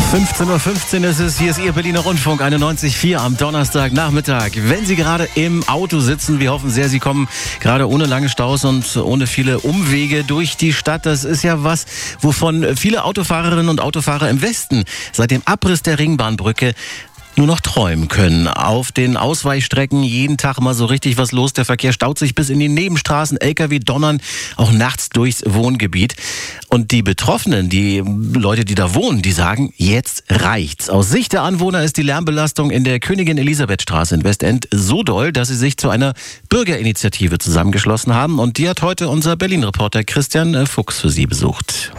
15:15 Uhr ist es. Hier ist Ihr Berliner Rundfunk 91.4 am Donnerstagnachmittag. Wenn Sie gerade im Auto sitzen, wir hoffen sehr, Sie kommen gerade ohne lange Staus und ohne viele Umwege durch die Stadt. Das ist ja was, wovon viele Autofahrerinnen und Autofahrer im Westen seit dem Abriss der Ringbahnbrücke nur noch träumen können. Auf den Ausweichstrecken jeden Tag mal so richtig was los. Der Verkehr staut sich bis in die Nebenstraßen. LKW donnern auch nachts durchs Wohngebiet. Und die Betroffenen, die Leute, die da wohnen, die sagen, jetzt reicht's. Aus Sicht der Anwohner ist die Lärmbelastung in der Königin-Elisabeth-Straße in Westend so doll, dass sie sich zu einer Bürgerinitiative zusammengeschlossen haben. Und die hat heute unser Berlin-Reporter Christian Fuchs für Sie besucht.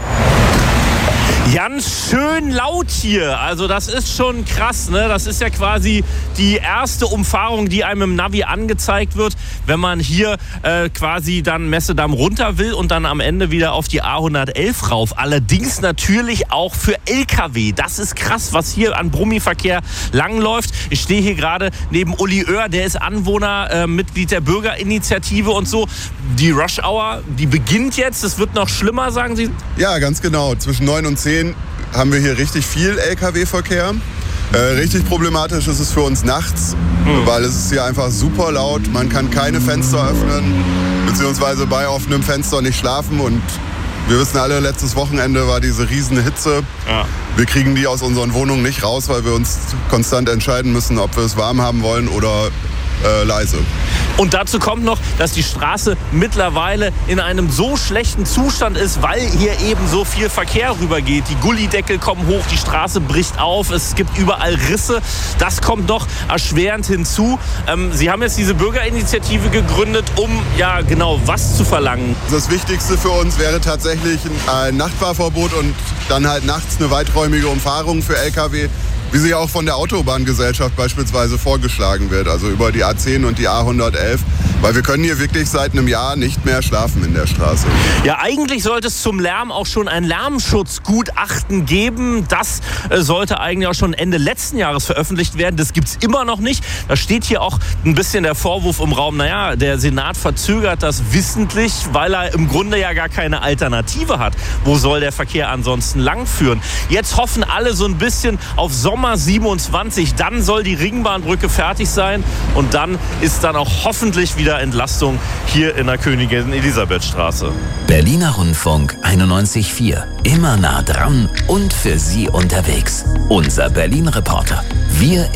Ganz schön laut hier, also das ist schon krass, ne? Das ist ja quasi die erste Umfahrung, die einem im Navi angezeigt wird, wenn man hier quasi dann Messedamm runter will und dann am Ende wieder auf die A111 rauf. Allerdings natürlich auch für LKW. Das ist krass, was hier an Brummiverkehr langläuft. Ich stehe hier gerade neben Uli Oehr, der ist Anwohner, Mitglied der Bürgerinitiative und so. Die Rush Hour, die beginnt jetzt, es wird noch schlimmer, sagen Sie? Ja, ganz genau. Zwischen 9 und 10 haben wir hier richtig viel LKW-Verkehr. Richtig problematisch ist es für uns nachts, weil es ist hier einfach super laut. Man kann keine Fenster öffnen, beziehungsweise bei offenem Fenster nicht schlafen. Und wir wissen alle, letztes Wochenende war diese riesen Hitze. Ja. Wir kriegen die aus unseren Wohnungen nicht raus, weil wir uns konstant entscheiden müssen, ob wir es warm haben wollen oder leise. Und dazu kommt noch, dass die Straße mittlerweile in einem so schlechten Zustand ist, weil hier eben so viel Verkehr rübergeht. Die Gullideckel kommen hoch, die Straße bricht auf, es gibt überall Risse. Das kommt noch erschwerend hinzu. Sie haben jetzt diese Bürgerinitiative gegründet, um ja genau was zu verlangen. Das Wichtigste für uns wäre tatsächlich ein Nachtfahrverbot und dann halt nachts eine weiträumige Umfahrung für LKW, wie sie auch von der Autobahngesellschaft beispielsweise vorgeschlagen wird, also über die A10 und die A111, weil wir können hier wirklich seit einem Jahr nicht mehr schlafen in der Straße. Ja, eigentlich sollte es zum Lärm auch schon ein Lärmschutzgutachten geben. Das sollte eigentlich auch schon Ende letzten Jahres veröffentlicht werden. Das gibt's immer noch nicht. Da steht hier auch ein bisschen der Vorwurf im Raum, naja, der Senat verzögert das wissentlich, weil er im Grunde ja gar keine Alternative hat. Wo soll der Verkehr ansonsten langführen? Jetzt hoffen alle so ein bisschen auf Sommer 27, dann soll die Ringbahnbrücke fertig sein und dann ist dann auch hoffentlich wieder Entlastung hier in der Königin-Elisabeth-Straße. Berliner Rundfunk 91.4, immer nah dran und für Sie unterwegs. Unser Berlin-Reporter. Wir